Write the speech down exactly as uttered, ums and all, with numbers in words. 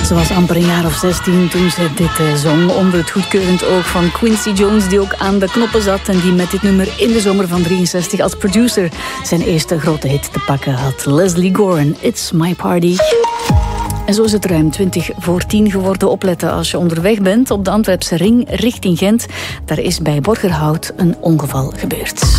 Ze was amper een jaar of zestien toen ze dit uh, zong, onder het goedkeurend oog van Quincy Jones, die ook aan de knoppen zat en die met dit nummer in de zomer van drieënzestig als producer zijn eerste grote hit te pakken had. Leslie Gore, It's My Party. En zo is het ruim twintig voor tien geworden. Opletten als je onderweg bent op de Antwerpse ring richting Gent. Daar is bij Borgerhout een ongeval gebeurd.